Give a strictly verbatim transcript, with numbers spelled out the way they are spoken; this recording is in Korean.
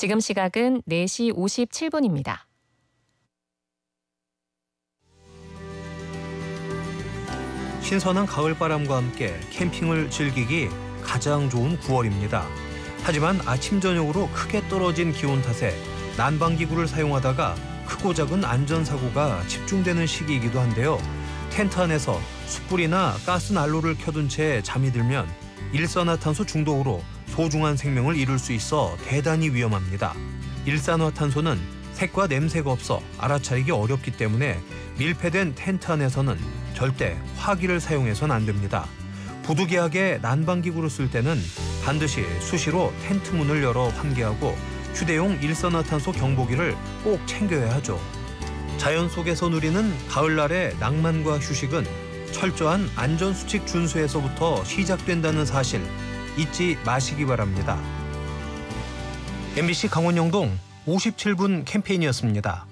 지금 시각은 네 시 오십칠 분입니다. 신선한 가을바람과 함께 캠핑을 즐기기 가장 좋은 구월입니다. 하지만 아침 저녁으로 크게 떨어진 기온 탓에 난방기구를 사용하다가 크고 작은 안전사고가 집중되는 시기이기도 한데요. 텐트 안에서 숯불이나 가스난로를 켜둔 채 잠이 들면 일산화탄소 중독으로 소중한 생명을 잃을 수 있어 대단히 위험합니다. 일산화탄소는 색과 냄새가 없어 알아차리기 어렵기 때문에 밀폐된 텐트 안에서는 절대 화기를 사용해서는 안 됩니다. 부득이하게 난방기구를 쓸 때는 반드시 수시로 텐트 문을 열어 환기하고 휴대용 일산화탄소 경보기를 꼭 챙겨야 하죠. 자연 속에서 누리는 가을날의 낭만과 휴식은 철저한 안전수칙 준수에서부터 시작된다는 사실 잊지 마시기 바랍니다. 엠비씨 강원영동 오십칠 분 캠페인이었습니다.